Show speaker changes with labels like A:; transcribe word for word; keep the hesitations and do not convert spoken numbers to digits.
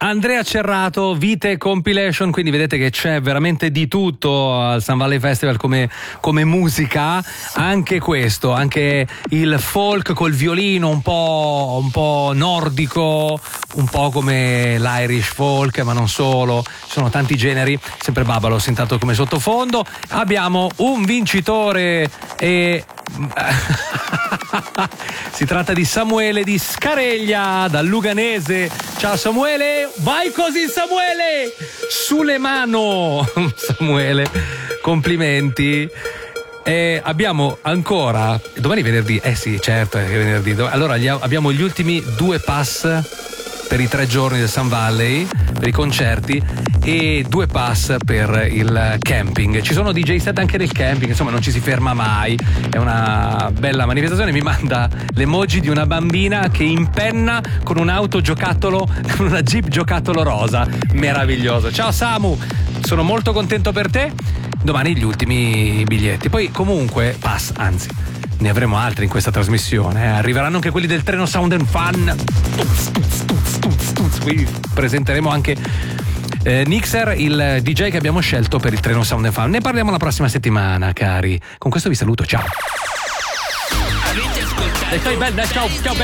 A: Andrea Cerrato, Vite Compilation, quindi vedete che c'è veramente di tutto al Sun Valley Festival come, come musica, anche questo, anche il folk col violino un po', un po' nordico, un po' come l'Irish folk, ma non solo, ci sono tanti generi, sempre Babalos intanto come sottofondo. Abbiamo un vincitore e si tratta di Samuele di Scareglia dal Luganese. Ciao Samuele, vai così Samuele, sulle mano. Samuele, complimenti. E abbiamo ancora domani venerdì, eh sì certo è venerdì, allora abbiamo gli ultimi due pass per i tre giorni del Sun Valley, per i concerti, e due pass per il camping. Ci sono D J set anche nel camping, insomma non ci si ferma mai, è una bella manifestazione. Mi manda l'emoji di una bambina che impenna con un auto giocattolo, con una Jeep giocattolo rosa, meraviglioso. Ciao Samu, sono molto contento per te. Domani gli ultimi biglietti, poi comunque pass, anzi ne avremo altri in questa trasmissione, eh. Arriveranno anche quelli del treno Sound and Fun. Tuz, tuz, tuz, tuz, tuz. Qui presenteremo anche eh, Nixer, il D J che abbiamo scelto per il treno Sound and Fun. Ne parliamo la prossima settimana, cari. Con questo vi saluto, ciao. Avete ascoltato? Dai, ciao, ciao.